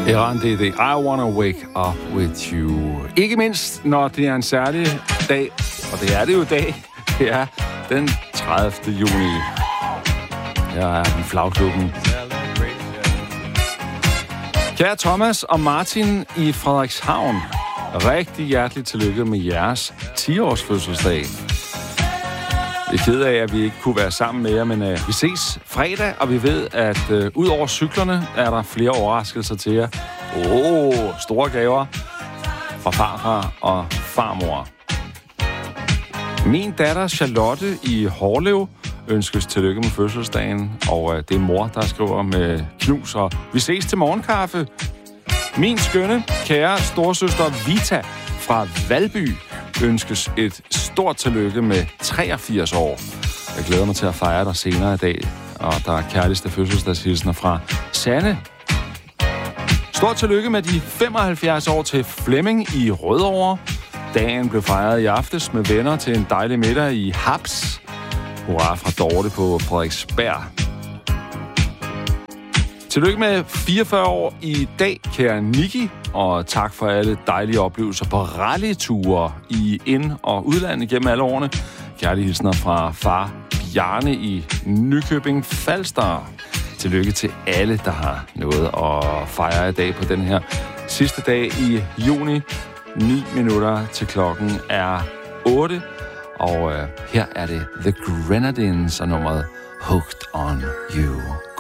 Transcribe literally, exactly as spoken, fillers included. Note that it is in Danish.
Iran, det er det. I Wanna Wake Up With You. Ikke mindst, når det er en særlig dag, og det er det jo i dag, det er den tredivte juni. Her er den flagklubben. Kære Thomas og Martin i Frederikshavn, rigtig hjerteligt tillykke med jeres ti-års fødselsdag. Jeg er ked af, at vi ikke kunne være sammen med jer, men uh, vi ses fredag, og vi ved, at uh, ud over cyklerne er der flere overraskelser til jer. Åh, oh, store gaver fra farfar og farmor. Min datter Charlotte i Hårlev ønskes tillykke med fødselsdagen, og uh, det er mor, der skriver med knus, og vi ses til morgenkaffe. Min skønne, kære storsøster Vita fra Valby ønskes et stort tillykke med treogfirs år. Jeg glæder mig til at fejre dig senere i dag, og der er kærligste fødselsdagshilsner fra Sanne. Stort tillykke med de femoghalvfjerds år til Flemming i Rødovre. Dagen blev fejret i aftes med venner til en dejlig middag i Haps. Hurra fra Dorte på Frederiksberg. Tillykke med fireogfyrre år i dag, kære Niki, og tak for alle dejlige oplevelser på rallyture i ind- og udlandet gennem alle årene. Kærlige hilsner fra far Bjarne i Nykøbing Falster. Tillykke til alle, der har noget at fejre i dag på den her sidste dag i juni. ni minutter til klokken er otte, og øh, her er det The Grenadines og nummeret Hooked on You.